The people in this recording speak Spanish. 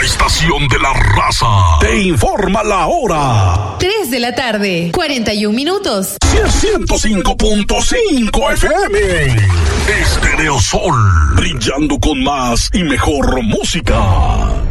La estación de la raza te informa la hora. 3 de la tarde, 41 minutos. 105.5 FM. Stereo Sol, brillando con más y mejor música.